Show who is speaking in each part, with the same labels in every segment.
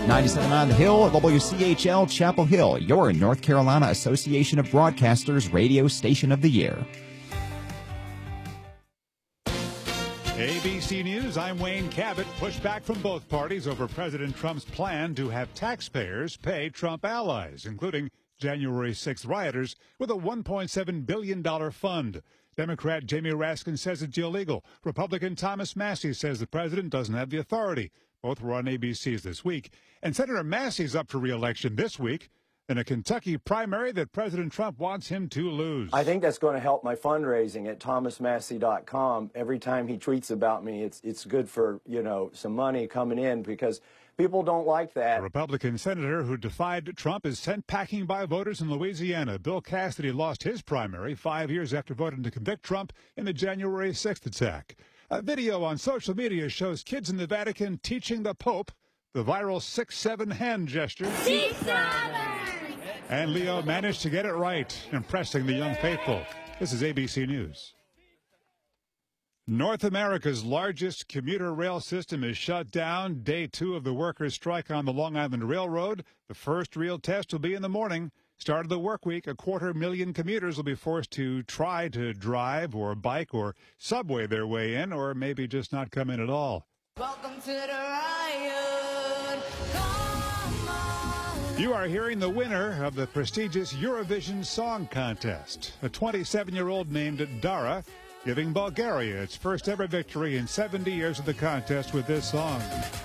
Speaker 1: 97.9 The Hill, WCHL Chapel Hill, your North Carolina Association of Broadcasters Radio Station of the Year.
Speaker 2: ABC News, I'm Wayne Cabot. Pushback from both parties over President Trump's plan to have taxpayers pay Trump allies, including January 6th rioters, with a $1.7 billion fund. Democrat Jamie Raskin says it's illegal. Republican Thomas Massie says the president doesn't have the authority. Both were on ABC's this week. And Senator Massie's up for re-election this week in a Kentucky primary that President Trump wants him to lose.
Speaker 3: I think that's going to help my fundraising at thomasmassey.com. Every time he tweets about me, it's good for, some money coming in because people don't like that.
Speaker 2: A Republican senator who defied Trump is sent packing by voters in Louisiana. Bill Cassidy lost his primary 5 years after voting to convict Trump in the January 6th attack. A video on social media shows kids in the Vatican teaching the Pope the viral 6-7 hand gesture. And Leo managed to get it right, impressing the young faithful. This is ABC News. North America's largest commuter rail system is shut down. Day 2 of the workers' strike on the Long Island Railroad. The first real test will be in the morning. Start of the work week, 250,000 commuters will be forced to try to drive or bike or subway their way in, or maybe just not come in at all.
Speaker 4: Welcome to the riot.
Speaker 2: You are hearing the winner of the prestigious Eurovision Song Contest, a 27-year-old named Dara, giving Bulgaria its first ever victory in 70 years of the contest with this song.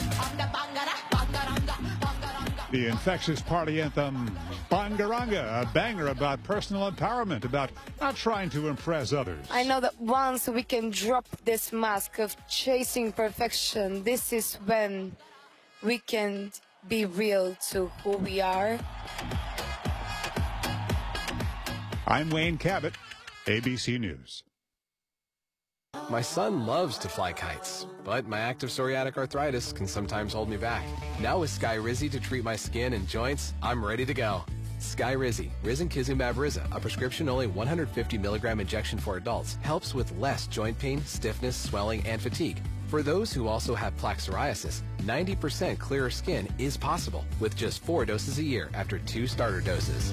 Speaker 2: The infectious party anthem, Bangaranga, a banger about personal empowerment, about not trying to impress others.
Speaker 5: I know that once we can drop this mask of chasing perfection, this is when we can be real to who we are.
Speaker 2: I'm Wayne Cabot, ABC News.
Speaker 6: My son loves to fly kites, but my active psoriatic arthritis can sometimes hold me back. Now with Skyrizi to treat my skin and joints, I'm ready to go. Skyrizi, risankizumab Riza, a prescription-only 150 milligram injection for adults, helps with less joint pain, stiffness, swelling, and fatigue. For those who also have plaque psoriasis, 90% clearer skin is possible with just 4 doses a year after 2 starter doses.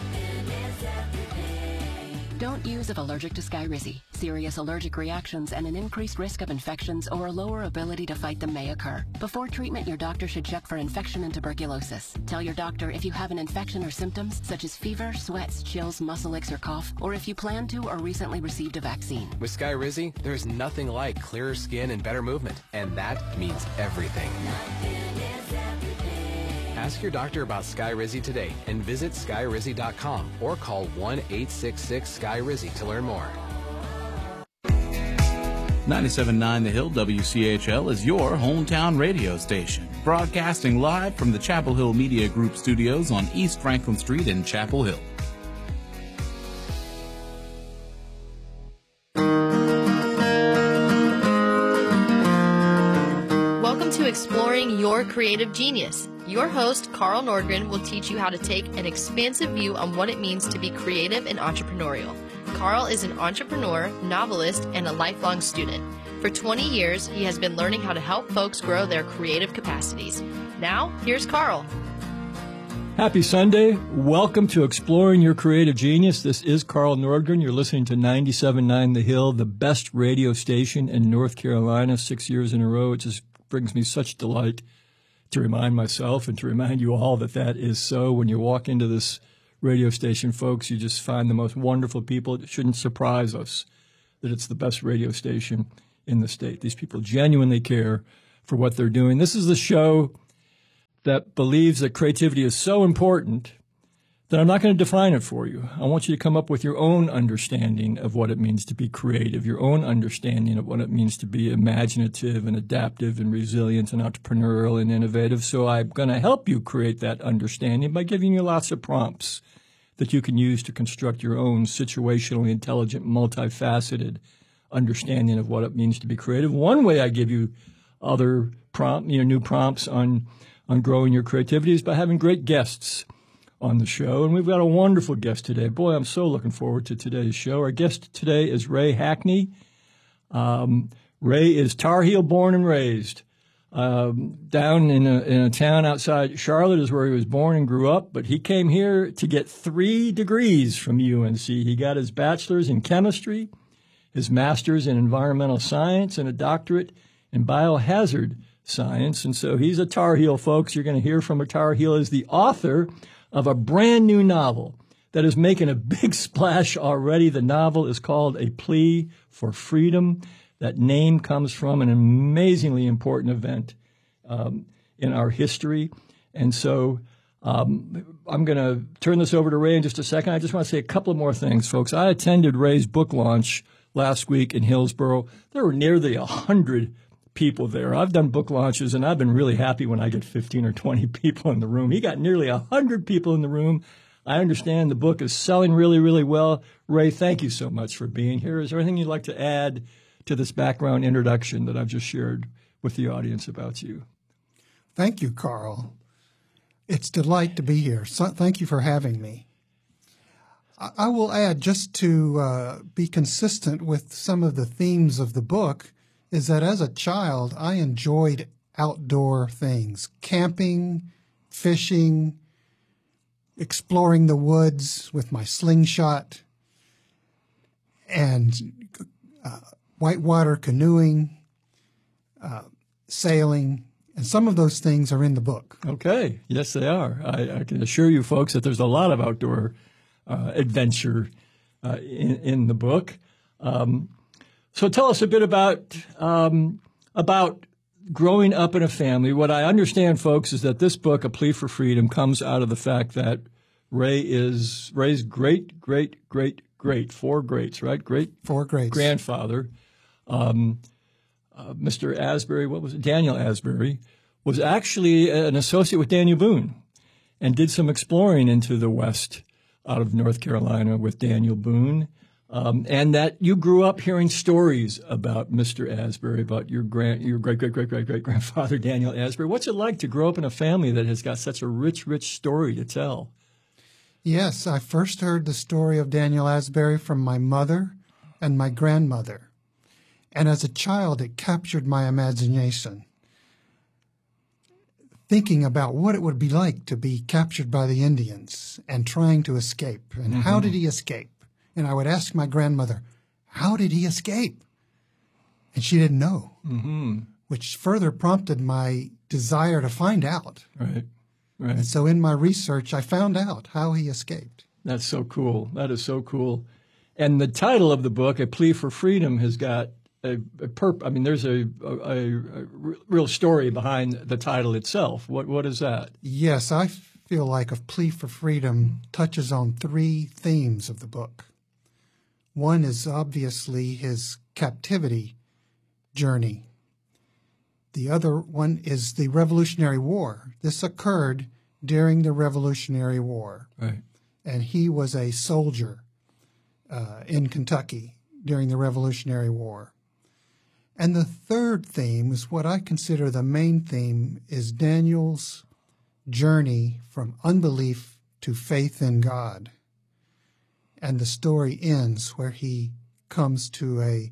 Speaker 7: Don't use if allergic to Skyrizi. Serious allergic reactions and an increased risk of infections or a lower ability to fight them may occur. Before treatment, your doctor should check for infection and tuberculosis. Tell your doctor if you have an infection or symptoms such as fever, sweats, chills, muscle aches, or cough, or if you plan to or recently received a vaccine.
Speaker 6: With Skyrizi, there's nothing like clearer skin and better movement, and that means everything. Ask your doctor about Skyrizi today and visit Skyrizi.com or call 1-866-SKY-RIZI to learn more.
Speaker 8: 97.9 The Hill WCHL is your hometown radio station, broadcasting live from the Chapel Hill Media Group studios on East Franklin Street in Chapel Hill.
Speaker 9: Welcome to Exploring Your Creative Genius. Your host, Carl Nordgren, will teach you how to take an expansive view on what it means to be creative and entrepreneurial. Carl is an entrepreneur, novelist, and a lifelong student. For 20 years, he has been learning how to help folks grow their creative capacities. Now, here's Carl.
Speaker 10: Happy Sunday. Welcome to Exploring Your Creative Genius. This is Carl Nordgren. You're listening to 97.9 The Hill, the best radio station in North Carolina, 6 years in a row. It just brings me such delight to remind myself and to remind you all that that is so. When you walk into this radio station, folks, you just find the most wonderful people. It shouldn't surprise us that it's the best radio station in the state. These people genuinely care for what they're doing. This is the show that believes that creativity is so important that I'm not going to define it for you. I want you to come up with your own understanding of what it means to be creative, your own understanding of what it means to be imaginative and adaptive and resilient and entrepreneurial and innovative. So I'm going to help you create that understanding by giving you lots of prompts that you can use to construct your own situationally intelligent, multifaceted understanding of what it means to be creative. One way I give you other new prompts on growing your creativity is by having great guests on the show. And we've got a wonderful guest today. Boy, I'm so looking forward to today's show. Our guest today is Ray Hackney. Ray is Tar Heel born and raised. down in a town outside Charlotte is where he was born and grew up, but he came here to get 3 degrees from UNC. He got his bachelor's in chemistry, his master's in environmental science, and a doctorate in biohazard science. And so he's a Tar Heel, folks. You're going to hear from a Tar Heel as the author of a brand new novel that is making a big splash already. The novel is called A Plea for Freedom. That name comes from an amazingly important event in our history. And so I'm going to turn this over to Ray in just a second. I just want to say a couple of more things, folks. I attended Ray's book launch last week in Hillsboro. There were nearly 100 people there. I've done book launches, and I've been really happy when I get 15 or 20 people in the room. He got nearly 100 people in the room. I understand the book is selling really, really well. Ray, thank you so much for being here. Is there anything you'd like to add to this background introduction that I've just shared with the audience about you?
Speaker 11: Thank you, Carl. It's a delight to be here. So, thank you for having me. I will add, just to be consistent with some of the themes of the book, is that as a child, I enjoyed outdoor things, camping, fishing, exploring the woods with my slingshot, and whitewater canoeing, sailing, and some of those things are in the book.
Speaker 10: Okay. Yes, they are. I can assure you, folks, that there's a lot of outdoor adventure in the book. So tell us a bit about growing up in a family. What I understand, folks, is that this book, A Plea for Freedom, comes out of the fact that Ray's great, 4 greats, right?
Speaker 11: Four greats.
Speaker 10: Grandfather, Mr. Asbury, what was it? Daniel Asbury, was actually an associate with Daniel Boone and did some exploring into the West out of North Carolina with Daniel Boone. And that you grew up hearing stories about Mr. Asbury, about your great-great-great-great-great-grandfather, Daniel Asbury. What's it like to grow up in a family that has got such a rich story to tell?
Speaker 11: Yes, I first heard the story of Daniel Asbury from my mother and my grandmother. And as a child, it captured my imagination, thinking about what it would be like to be captured by the Indians and trying to escape. And how did he escape? And I would ask my grandmother, how did he escape? And she didn't know, which further prompted my desire to find out.
Speaker 10: Right.
Speaker 11: And so in my research, I found out how he escaped.
Speaker 10: That's so cool. That is so cool. And the title of the book, A Plea for Freedom, has got there's a real story behind the title itself. What is that?
Speaker 11: Yes, I feel like A Plea for Freedom touches on 3 themes of the book. One is obviously his captivity journey. The other one is the Revolutionary War. This occurred during the Revolutionary War.
Speaker 10: Right.
Speaker 11: And he was a soldier in Kentucky during the Revolutionary War. And the third theme is what I consider the main theme, is Daniel's journey from unbelief to faith in God. And the story ends where he comes to a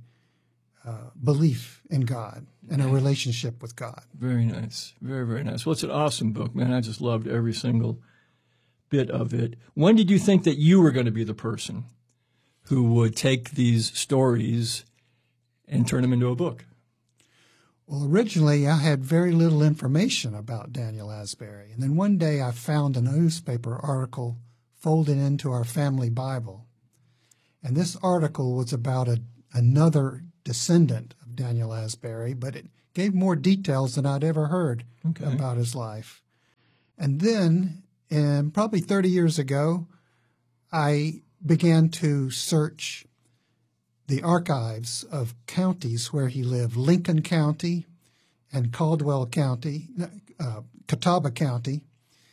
Speaker 11: belief in God and a relationship with God.
Speaker 10: Very nice. Very, very nice. Well, it's an awesome book, man. I just loved every single bit of it. When did you think that you were going to be the person who would take these stories and turn them into a book?
Speaker 11: Well, originally I had very little information about Daniel Asbury. And then one day I found a newspaper article folded into our family Bible. And this article was about another descendant of Daniel Asbury, but it gave more details than I'd ever heard about his life. And then, probably 30 years ago, I began to search the archives of counties where he lived, Lincoln County and Caldwell County, Catawba County,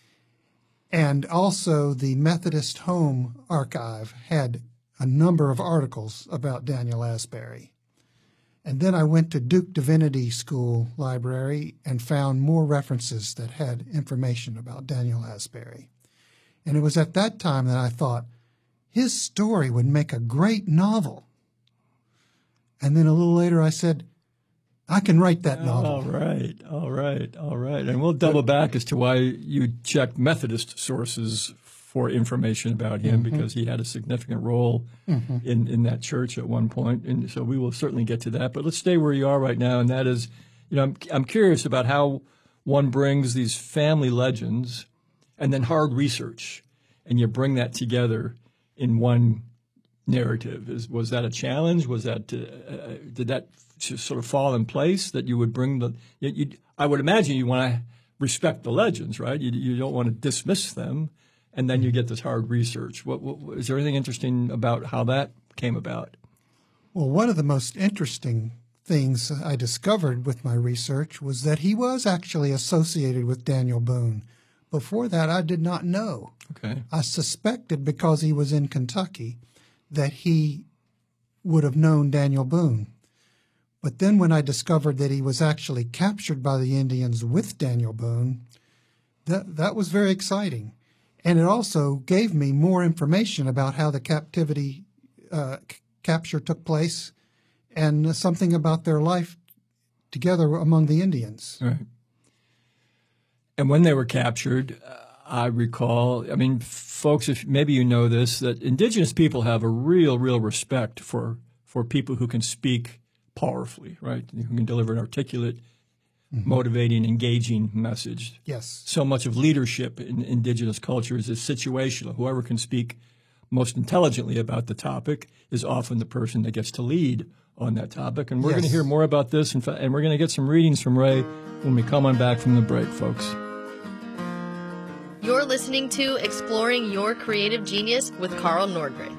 Speaker 11: and also the Methodist Home Archive had a number of articles about Daniel Asbury. And then I went to Duke Divinity School Library and found more references that had information about Daniel Asbury. And it was at that time that I thought, his story would make a great novel. And then a little later I said, I can write that novel.
Speaker 10: All right. And we'll double back as to why you checked Methodist sources for information about him, because he had a significant role in that church at one point. And so we will certainly get to that. But let's stay where you are right now, and that is, I'm curious about how one brings these family legends and then hard research, and you bring that together in one narrative. Was that a challenge? Was that did that sort of fall in place that you would bring I would imagine you want to respect the legends, right? You don't want to dismiss them, and then you get this hard research. What is there anything interesting about how that came about?
Speaker 11: Well, one of the most interesting things I discovered with my research was that he was actually associated with Daniel Boone. Before that, I did not know.
Speaker 10: Okay.
Speaker 11: I suspected, because he was in Kentucky, that he would have known Daniel Boone. But then when I discovered that he was actually captured by the Indians with Daniel Boone, that was very exciting. And it also gave me more information about how the captivity capture took place, and something about their life together among the Indians.
Speaker 10: Right. And when they were captured, I recall, folks, if maybe you know this, that indigenous people have a real respect for people who can speak powerfully, right? Who can deliver an articulate, motivating, engaging message.
Speaker 11: Yes.
Speaker 10: So much of leadership in indigenous cultures is situational. Whoever can speak most intelligently about the topic is often the person that gets to lead on that topic. And we're going to hear more about this, and we're going to get some readings from Ray when we come on back from the break, folks.
Speaker 9: You're listening to Exploring Your Creative Genius with Carl Nordgren.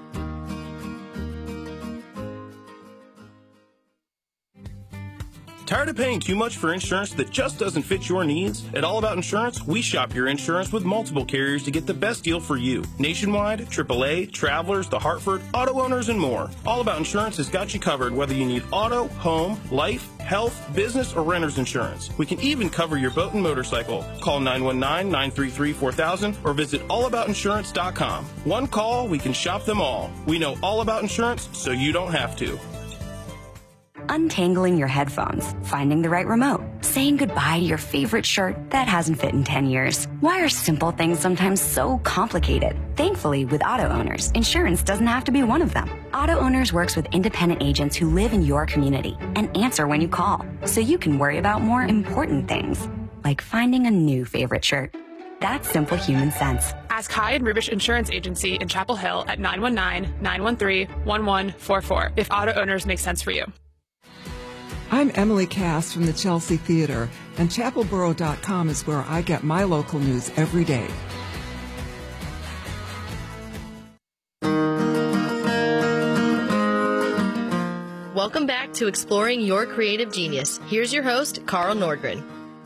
Speaker 12: Tired of paying too much for insurance that just doesn't fit your needs? At All About Insurance, we shop your insurance with multiple carriers to get the best deal for you. Nationwide, AAA, Travelers, The Hartford, auto owners, and more. All About Insurance has got you covered whether you need auto, home, life, health, business, or renter's insurance. We can even cover your boat and motorcycle. Call 919-933-4000 or visit allaboutinsurance.com. One call, we can shop them all. We know all about insurance, so you don't have to.
Speaker 13: Untangling your headphones, finding the right remote, saying goodbye to your favorite shirt that hasn't fit in 10 years. Why are simple things sometimes so complicated? Thankfully, with Auto Owners, insurance doesn't have to be one of them. Auto Owners works with independent agents who live in your community and answer when you call, so you can worry about more important things, like finding a new favorite shirt. That's simple human sense.
Speaker 14: Ask High and Rubish Insurance Agency in Chapel Hill at 919-913-1144 if Auto Owners makes sense for you.
Speaker 15: I'm Emily Cass from the Chelsea Theater, and chapelboro.com is where I get my local news every day.
Speaker 9: Welcome back to Exploring Your Creative Genius. Here's your host, Carl Nordgren.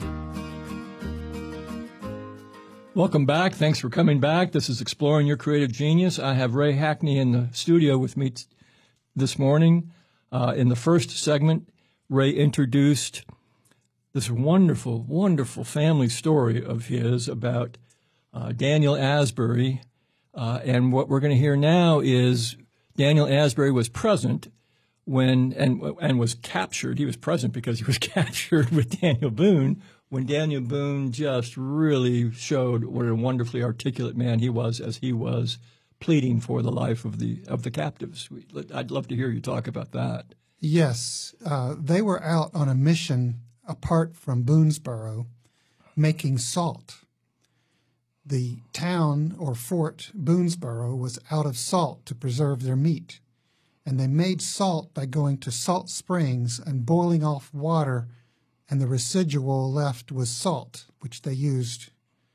Speaker 10: Welcome back. Thanks for coming back. This is Exploring Your Creative Genius. I have Ray Hackney in the studio with me this morning. In the first segment, Ray introduced this wonderful, wonderful family story of his about Daniel Asbury. And what we're going to hear now is Daniel Asbury was present when and was captured. He was present because he was captured with Daniel Boone when Daniel Boone just really showed what a wonderfully articulate man he was as he was pleading for the life of the captives. I'd love to hear you talk about that.
Speaker 11: Yes, they were out on a mission apart from Boonesboro, making salt. The town or fort Boonesboro was out of salt to preserve their meat, and they made salt by going to salt springs and boiling off water, and the residual left was salt, which they used